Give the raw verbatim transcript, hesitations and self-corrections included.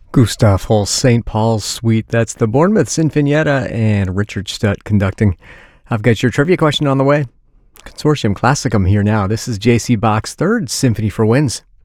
Gustav Holst, Saint Paul's Suite. That's the Bournemouth Sinfonietta and Richard Stutt conducting. I've got your trivia question on the way. Consortium Classicum here now. This is J C Bach's Third Symphony for Winds.